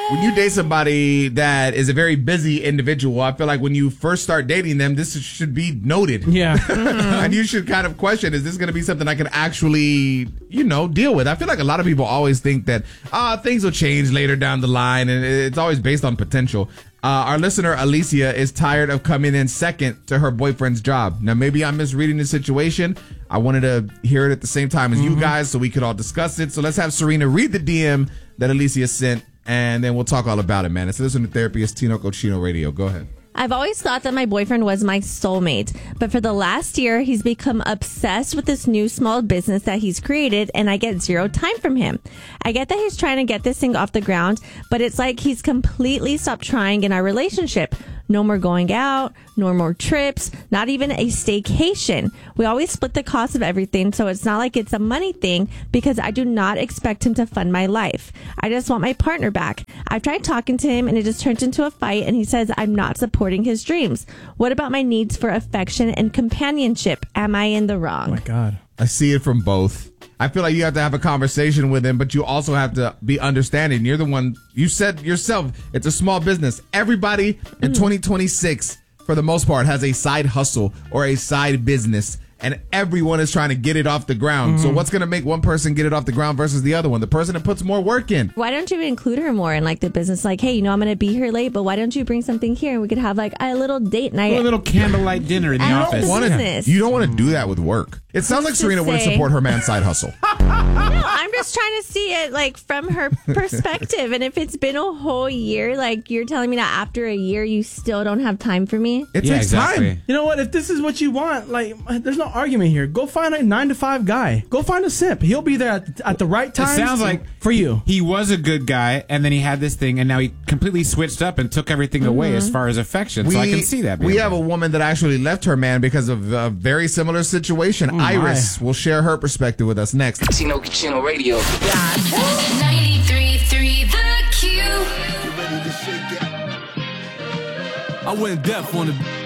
when you date somebody that is a very busy individual, I feel like when you first start dating them, this should be noted. Yeah. And you should kind of question, is this going to be something I can actually, deal with? I feel like a lot of people always think that things will change later down the line, and it's always based on potential. Our listener, Alicia, is tired of coming in second to her boyfriend's job. Now, maybe I'm misreading the situation. I wanted to hear it at the same time as you guys so we could all discuss it. So let's have Serena read the DM that Alicia sent, and then we'll talk all about it, man. It's Listen to Therapy. It's Tino Cochino Radio. Go ahead. I've always thought that my boyfriend was my soulmate, but for the last year, he's become obsessed with this new small business that he's created, and I get zero time from him. I get that he's trying to get this thing off the ground, but it's like he's completely stopped trying in our relationship. No more going out, no more trips, not even a staycation. We always split the cost of everything, so it's not like it's a money thing because I do not expect him to fund my life. I just want my partner back. I've tried talking to him and it just turns into a fight, and he says I'm not supporting his dreams. What about my needs for affection and companionship? Am I in the wrong? Oh my God. I see it from both. I feel like you have to have a conversation with him, but you also have to be understanding. You're the one, you said yourself, it's a small business. Everybody in 2026, for the most part, has a side hustle or a side business, and everyone is trying to get it off the ground. So what's going to make one person get it off the ground versus the other one? The person that puts more work in. Why don't you include her more in like the business? Like, hey, I'm going to be here late, but why don't you bring something here and we could have like a little date night? A little candlelight dinner in the office. You don't want to do that with work. It sounds like Serena wouldn't support her man's side hustle. No, I'm just trying to see it like from her perspective. And if it's been a whole year, like you're telling me that after a year you still don't have time for me? It takes time. You know what? If this is what you want, like, there's no argument here. Go find a 9-to-5 guy. Go find a simp. He'll be there at the right time. It sounds like for you. He was a good guy, and then he had this thing, and now he completely switched up and took everything away as far as affection. So I can see that. We have a woman that actually left her man because of a very similar situation. Iris will share her perspective with us next. Tino Cochino Radio. 93.3 The Q. I went deaf on the